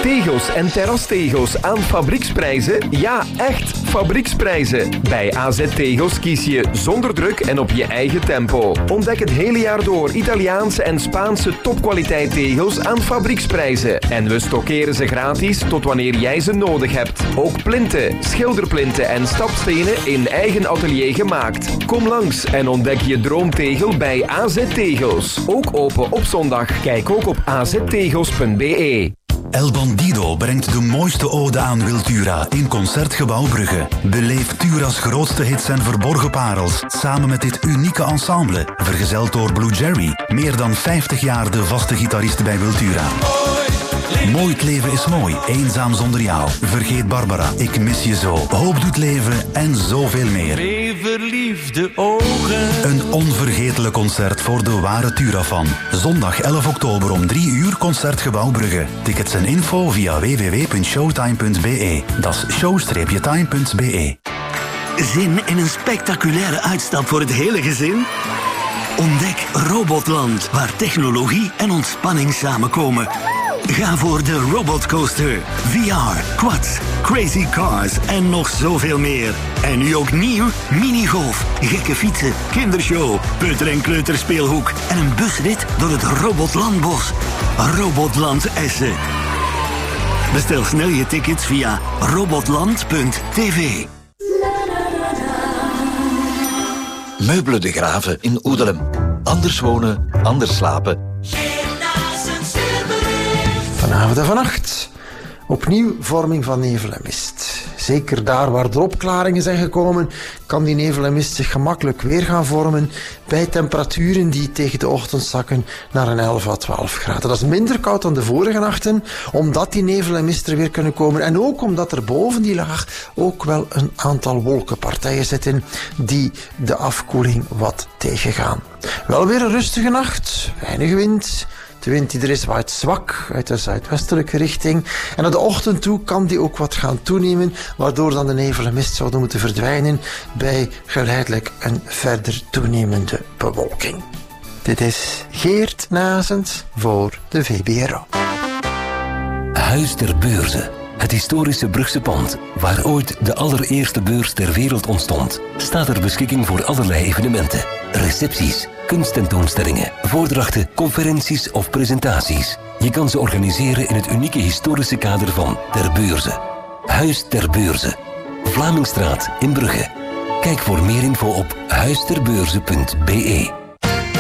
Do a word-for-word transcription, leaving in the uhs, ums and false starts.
Tegels en terrastegels aan fabrieksprijzen? Ja, echt fabrieksprijzen. Bij A Z Tegels kies je zonder druk en op je eigen tempo. Ontdek het hele jaar door Italiaanse en Spaanse topkwaliteit tegels aan fabrieksprijzen. En we stockeren ze gratis tot wanneer jij ze nodig hebt. Ook plinten, schilderplinten en stapstenen in eigen atelier gemaakt. Kom langs en ontdek je droomtegel bij A Z Tegels. Ook open op zondag. Kijk ook op a z tegels punt b e. El Bandido brengt de mooiste ode aan Wiltura in Concertgebouw Brugge. Beleef Tura's grootste hits en verborgen parels samen met dit unieke ensemble. Vergezeld door Blue Jerry, meer dan vijftig jaar de vaste gitarist bij Wiltura. Mooi het leven is mooi, eenzaam zonder jou. Vergeet Barbara, ik mis je zo. Hoop doet leven en zoveel meer. Twee verliefde ogen. Een onvergetelijk concert voor de ware Tura-fan. Zondag elf oktober om drie uur Concertgebouw Brugge. Tickets en info via w w w punt showtime punt b e. Dat is show time punt b e. Zin in een spectaculaire uitstap voor het hele gezin? Ontdek Robotland, waar technologie en ontspanning samenkomen. Ga voor de Robotcoaster, V R, quads, crazy cars en nog zoveel meer. En nu ook nieuw, minigolf, gekke fietsen, kindershow, peuter- en kleuterspeelhoek en een busrit door het Robotlandbos. Robotland Essen. Bestel snel je tickets via robotland punt t v. Meubelen de Graven in Oedelem. Anders wonen, anders slapen. Vanavond en vannacht opnieuw vorming van nevel en mist. Zeker daar waar er opklaringen zijn gekomen, kan die nevel en mist zich gemakkelijk weer gaan vormen bij temperaturen die tegen de ochtend zakken naar een elf à twaalf graden. Dat is minder koud dan de vorige nachten, omdat die nevel en mist er weer kunnen komen. En ook omdat er boven die laag ook wel een aantal wolkenpartijen zitten die de afkoeling wat tegengaan. Wel weer een rustige nacht, weinig wind. De wind die er is waait zwak uit de zuidwestelijke richting. En naar de ochtend toe kan die ook wat gaan toenemen, waardoor dan de nevel en mist zouden moeten verdwijnen bij geleidelijk een verder toenemende bewolking. Dit is Geert Nazens voor de V B R O. Huis ter Beurze. Het historische Brugse pand, waar ooit de allereerste beurs ter wereld ontstond, staat ter beschikking voor allerlei evenementen. Recepties, kunsttentoonstellingen, voordrachten, conferenties of presentaties. Je kan ze organiseren in het unieke historische kader van Ter Beurze. Huis ter Beurze. Vlamingstraat in Brugge. Kijk voor meer info op huis ter beurze punt b e.